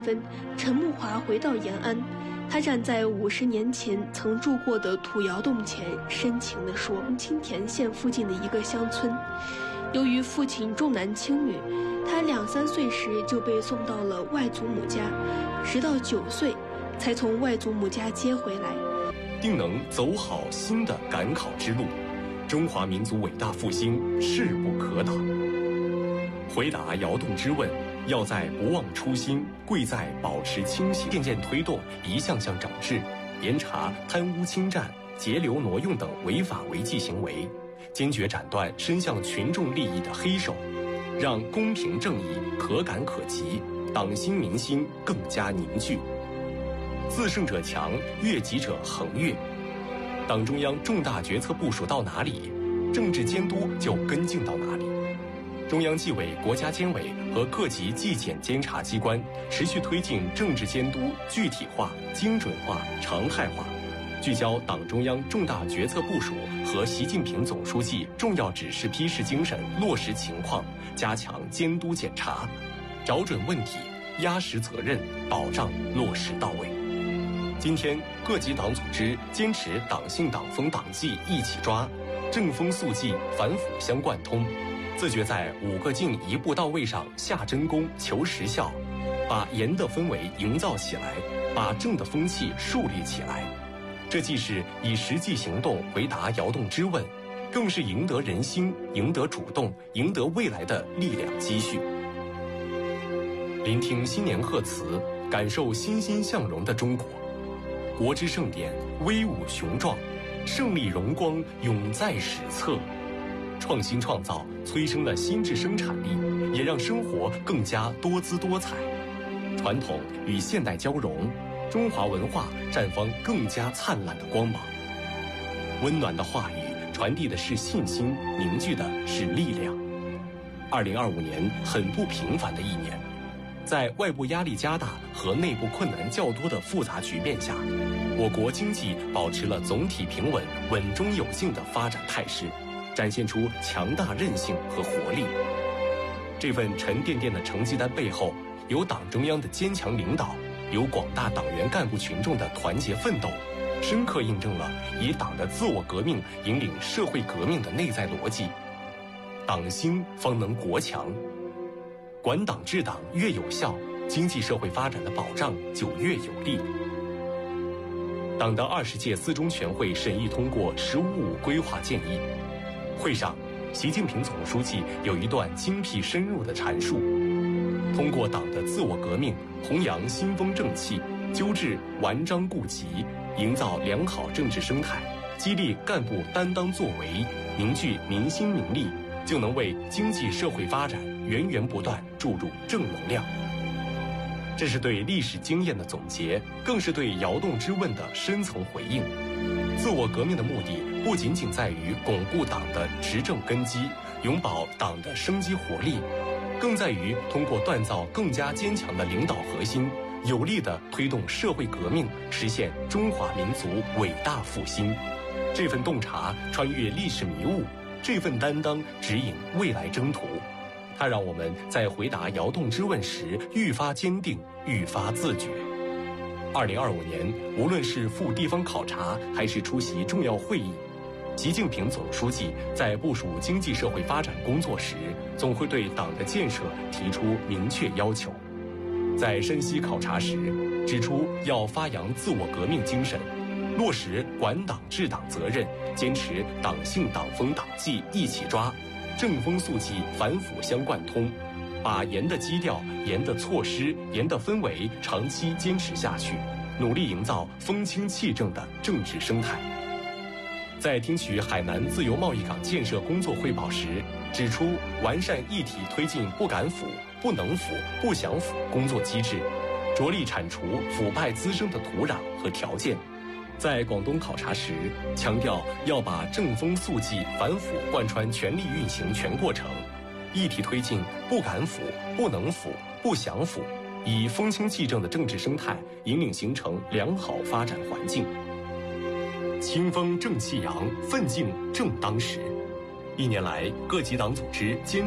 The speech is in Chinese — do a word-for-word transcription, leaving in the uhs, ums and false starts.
分，陈慕华回到延安，他站在五十年前曾住过的土窑洞前，深情地说：“青田县附近的一个乡村，由于父亲重男轻女，他两三岁时就被送到了外祖母家，直到九岁才从外祖母家接回来。 定能走好新的赶考之路，中华民族伟大复兴势不可挡。”回答窑洞之问，要在不忘初心，贵在保持清醒，渐渐推动一项项整治，严查贪污侵占、截留挪用等违法违纪行为，坚决斩断伸向群众利益的黑手，让公平正义可感可及，党心民心更加凝聚。自胜者强，越级者恒越。党中央重大决策部署到哪里，政治监督就跟进到哪里。中央纪委、国家监委和各级纪检监察机关持续推进政治监督具体化、精准化、常态化，聚焦党中央重大决策部署和习近平总书记重要指示批示精神落实情况，加强监督检查，找准问题，压实责任，保障落实到位。今天，各级党组织坚持党性党风党纪一起抓，正风肃纪反腐相贯通，自觉在五个劲一步到位上下真功求实效，把严的氛围营造起来，把正的风气树立起来。这既是以实际行动回答窑洞之问，更是赢得人心、赢得主动、赢得未来的力量积蓄。聆听新年贺词，感受欣欣向荣的中国。国之盛典，威武雄壮，胜利荣光永在史册。创新创造催生了新质生产力，也让生活更加多姿多彩。传统与现代交融，中华文化绽放更加灿烂的光芒。温暖的话语传递的是信心，凝聚的是力量。二零二五年很不平凡的一年，在外部压力加大和内部困难较多的复杂局面下，我国经济保持了总体平稳、稳中有进的发展态势，展现出强大韧性和活力。这份沉甸甸的成绩单背后，有党中央的坚强领导，有广大党员干部群众的团结奋斗，深刻印证了以党的自我革命引领社会革命的内在逻辑。党兴方能国强，管党治党越有效，经济社会发展的保障就越有力。党的二十届四中全会审议通过“十五五”规划建议。会上，习近平总书记有一段精辟深入的阐述，通过党的自我革命，弘扬新风正气，纠治顽瘴痼疾，营造良好政治生态，激励干部担当作为，凝聚民心民力，就能为经济社会发展源源不断注入正能量。这是对历史经验的总结，更是对窑洞之问的深层回应。自我革命的目的不仅仅在于巩固党的执政根基，永葆党的生机活力，更在于通过锻造更加坚强的领导核心，有力地推动社会革命，实现中华民族伟大复兴。这份洞察穿越历史迷雾，这份担当指引未来征途。它让我们在回答窑洞之问时愈发坚定，愈发自觉。二零二五年，无论是赴地方考察，还是出席重要会议，习近平总书记在部署经济社会发展工作时，总会对党的建设提出明确要求。在山西考察时，指出要发扬自我革命精神，落实管党治党责任，坚持党性党风党纪一起抓，正风肃纪反腐相贯通，把严的基调、严的措施、严的氛围长期坚持下去，努力营造风清气正的政治生态。在听取海南自由贸易港建设工作汇报时，指出完善一体推进不敢腐、不能腐、不想腐工作机制，着力铲除腐败滋生的土壤和条件。在广东考察时，强调要把正风肃纪反腐贯穿全力运行全过程，一体推进不敢腐、不能腐、不想腐，以风清气正的政治生态引领形成良好发展环境。清风正气扬，奋进正当时。一年来，各级党组织坚